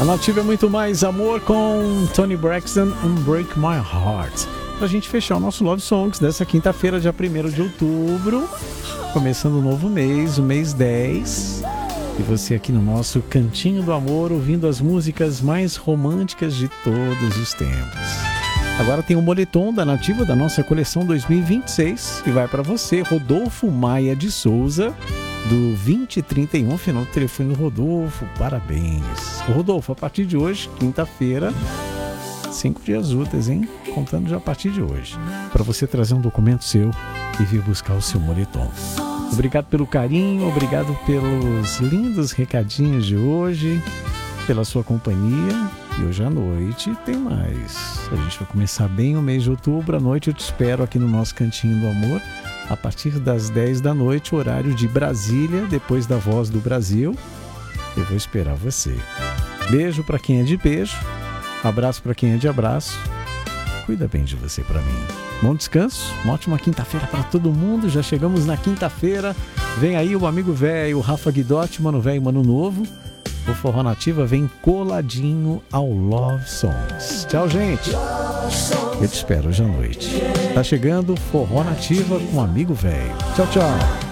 A Nativa é muito mais amor com Toni Braxton, Unbreak My Heart. Pra gente fechar o nosso Love Songs dessa quinta-feira, dia 1º de outubro. Começando o novo mês, o mês 10. E você aqui no nosso Cantinho do Amor, ouvindo as músicas mais românticas de todos os tempos. Agora tem um moletom da Nativa da nossa coleção 2026 e vai para você, Rodolfo Maia de Souza, do 2031, final do telefone do Rodolfo. Parabéns. Rodolfo, a partir de hoje, quinta-feira, 5 dias úteis, hein? Contando já a partir de hoje, para você trazer um documento seu e vir buscar o seu moletom. Obrigado pelo carinho, obrigado pelos lindos recadinhos de hoje, pela sua companhia. E hoje à noite tem mais. A gente vai começar bem o mês de outubro. À noite eu te espero aqui no nosso Cantinho do Amor, a partir das 10 da noite, horário de Brasília, depois da Voz do Brasil. Eu vou esperar você. Beijo para quem é de beijo, abraço para quem é de abraço. Cuida bem de você para mim. Bom descanso, uma ótima quinta-feira para todo mundo. Já chegamos na quinta-feira. Vem aí o amigo velho, o Rafa Guidotti, Mano Velho, Mano Novo. O Forró Nativa vem coladinho ao Love Songs. Tchau, gente. Eu te espero hoje à noite. Tá chegando Forró Nativa com o amigo velho. Tchau, tchau.